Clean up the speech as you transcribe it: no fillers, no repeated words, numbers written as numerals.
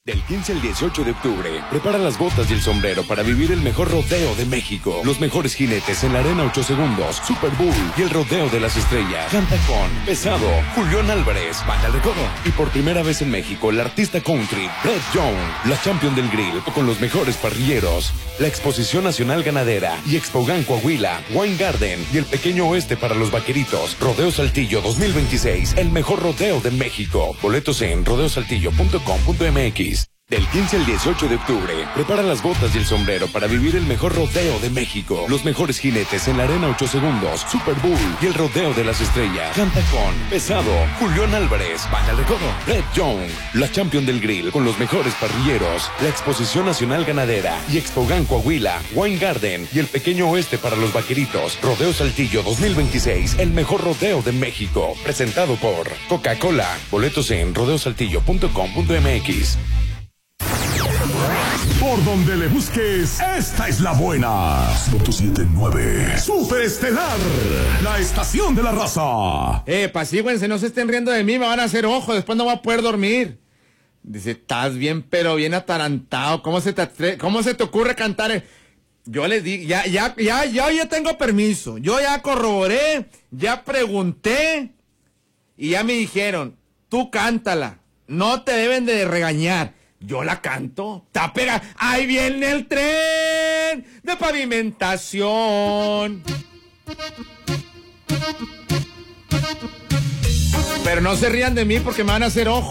Del 15 al 18 de octubre, prepara las botas y el sombrero para vivir el mejor rodeo de México. Los mejores jinetes en la Arena 8 Segundos, Super Bowl y el Rodeo de las Estrellas. Canta con Pesado, Julián Álvarez, Banda El Recodo. Y por primera vez en México, el artista country, Brett Young, la champion del grill, con los mejores parrilleros. La Exposición Nacional Ganadera y Expogan Coahuila, Wine Garden y el Pequeño Oeste para los vaqueritos. Rodeo Saltillo 2026, el mejor rodeo de México. Boletos en rodeosaltillo.com.mx. Del 15 al 18 de octubre, prepara las botas y el sombrero para vivir el mejor rodeo de México. Los mejores jinetes en la Arena 8 Segundos, Super Bowl y el Rodeo de las Estrellas. Canta con Pesado, Julián Álvarez, Banda El Recodo, Brett Young, la champion del grill, con los mejores parrilleros. La Exposición Nacional Ganadera y Expogan Coahuila, Wine Garden y el Pequeño Oeste para los vaqueritos. Rodeo Saltillo 2026, el mejor rodeo de México. Presentado por Coca-Cola. Boletos en rodeosaltillo.com.mx. Por donde le busques, esta es la buena. 107.9 Superestelar, la estación de la raza. Pasíguense, no se estén riendo de mí, me van a hacer ojo, después no voy a poder dormir. Dice, estás bien, pero bien atarantado. ¿Cómo se te ocurre cantar? Yo les di, ya tengo permiso. Yo ya corroboré, ya pregunté y ya me dijeron, tú cántala, no te deben de regañar. Yo la canto, está pega. Ahí viene el tren de pavimentación. Pero no se rían de mí porque me van a hacer ojo.